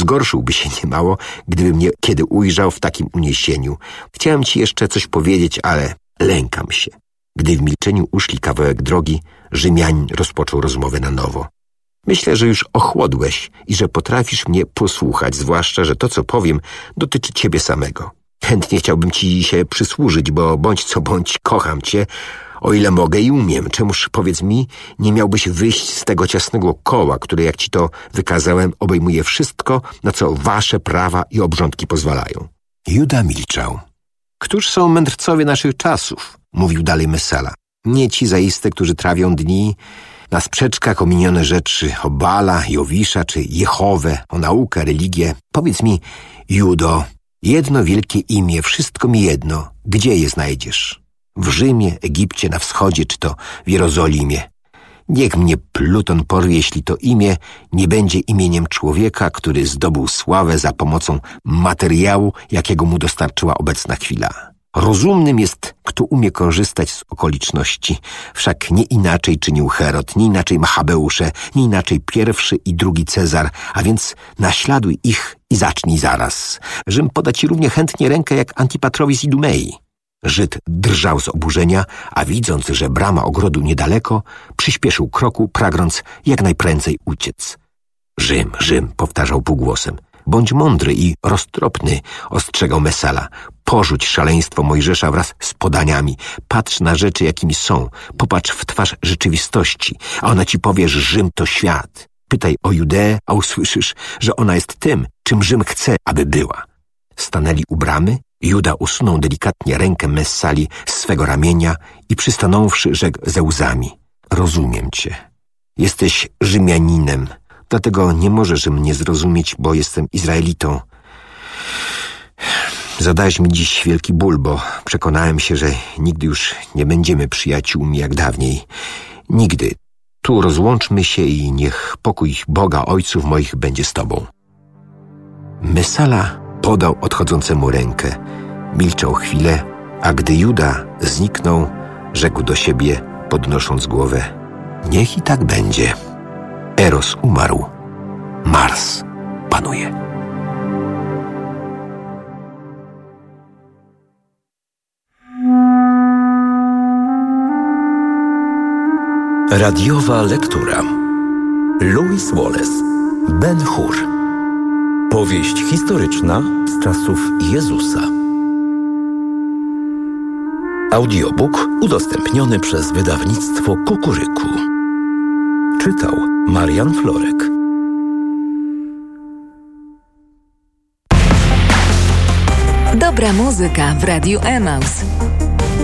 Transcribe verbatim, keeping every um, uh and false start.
zgorszyłby się niemało, gdyby mnie kiedy ujrzał w takim uniesieniu. Chciałem ci jeszcze coś powiedzieć, ale lękam się. Gdy w milczeniu uszli kawałek drogi, Rzymianin rozpoczął rozmowę na nowo. Myślę, że już ochłodłeś i że potrafisz mnie posłuchać, zwłaszcza, że to, co powiem, dotyczy ciebie samego. Chętnie chciałbym ci się przysłużyć, bo bądź co bądź kocham cię, o ile mogę i umiem. Czemuż, powiedz mi, nie miałbyś wyjść z tego ciasnego koła, które, jak ci to wykazałem, obejmuje wszystko, na co wasze prawa i obrządki pozwalają? Juda milczał. Któż są mędrcowie naszych czasów? Mówił dalej Messala. Nie ci zaiste, którzy trawią dni na sprzeczkach o minione rzeczy, o Bala, Jowisza czy Jehowę, o naukę, religię. Powiedz mi, Judo, jedno wielkie imię, wszystko mi jedno. Gdzie je znajdziesz? W Rzymie, Egipcie, na wschodzie, czy to w Jerozolimie? Niech mnie Pluton porwie, jeśli to imię nie będzie imieniem człowieka, który zdobył sławę za pomocą materiału, jakiego mu dostarczyła obecna chwila. Rozumnym jest, kto umie korzystać z okoliczności. Wszak nie inaczej czynił Herod, nie inaczej Machabeusze, nie inaczej pierwszy i drugi Cezar, a więc naśladuj ich i zacznij zaraz. Rzym poda ci równie chętnie rękę jak Antipatrowi z Idumei. Żyd drżał z oburzenia, a widząc, że brama ogrodu niedaleko, przyspieszył kroku, pragnąc jak najprędzej uciec. Rzym, Rzym, powtarzał półgłosem. Bądź mądry i roztropny, ostrzegał Messala. Porzuć szaleństwo Mojżesza wraz z podaniami. Patrz na rzeczy, jakimi są. Popatrz w twarz rzeczywistości, a ona ci powie, że Rzym to świat. Pytaj o Judeę, a usłyszysz, że ona jest tym, czym Rzym chce, aby była. Stanęli u bramy. Juda usunął delikatnie rękę Messali z swego ramienia i przystanąwszy, rzekł ze łzami. Rozumiem cię. Jesteś Rzymianinem. Dlatego nie możesz mnie zrozumieć, bo jestem Izraelitą. Zadałeś mi dziś wielki ból, bo przekonałem się, że nigdy już nie będziemy przyjaciółmi jak dawniej. Nigdy. Tu rozłączmy się i niech pokój Boga Ojców moich będzie z tobą. Messala podał odchodzącemu rękę. Milczał chwilę, a gdy Juda zniknął, rzekł do siebie, podnosząc głowę. Niech i tak będzie. Eros umarł. Mars panuje. Radiowa lektura. Lewis Wallace, Ben-Hur. Powieść historyczna z czasów Jezusa. Audiobook udostępniony przez wydawnictwo Kukuryku. Czytał Marian Florek. Dobra muzyka w Radiu Emaus.